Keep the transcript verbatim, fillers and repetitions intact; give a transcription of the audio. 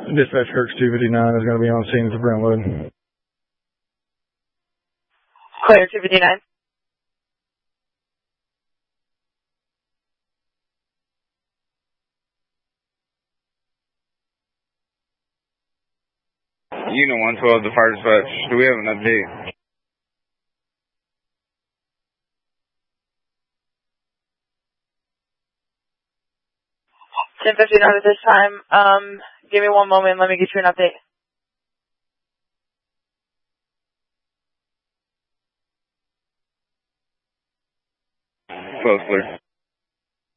Dispatch Herc two fifty-nine is going to be on scene at the Brentwood. Clear two fifty-nine. Unit one twelve, the fire dispatch. Do we have an update? ten fifty-nine at this time. Um, give me one moment. Let me get you an update. Close, clear.